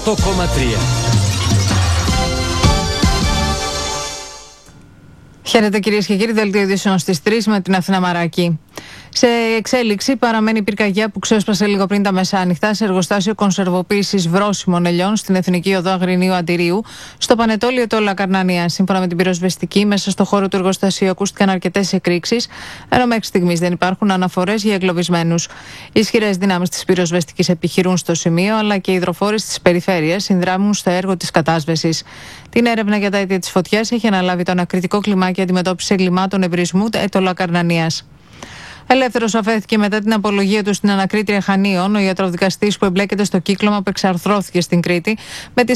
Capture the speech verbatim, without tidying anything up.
Το κόμμα τρία. Χαίρετε κυρίες και κύριοι, δελτίο ειδήσεων στις τρεις με την Αθηνά Μαράκη. Σε εξέλιξη παραμένει η πυρκαγιά που ξέσπασε λίγο πριν τα μεσάνυχτα σε εργοστάσιο κονσερβοποίησης βρώσιμων ελιών στην Εθνική Οδό Αγρινίου Αντιρίου, στο Πανετόλιο Τόλα Καρνανία. Σύμφωνα με την πυροσβεστική, μέσα στο χώρο του εργοστασίου ακούστηκαν αρκετές εκρήξεις, ενώ μέχρι στιγμής δεν υπάρχουν αναφορές για εγκλωβισμένους. Οι ισχυρές δυνάμεις της πυροσβεστικής επιχειρούν στο σημείο, αλλά και οι υδροφόροι της περιφέρειας συνδράμουν στο έργο της κατάσβεσης. Την έρευνα για τα αίτια της φωτιάς έχει αναλάβει το ανακριτικό κλιμάκι αντιμετώπισης εγκλημάτων ευρισμού Τόλα Καρνανίας. Ελεύθερος αφέθηκε μετά την απολογία του στην ανακρίτρια Χανίων, ο ιατροδικαστής που εμπλέκεται στο κύκλωμα που εξαρθρώθηκε στην Κρήτη με τις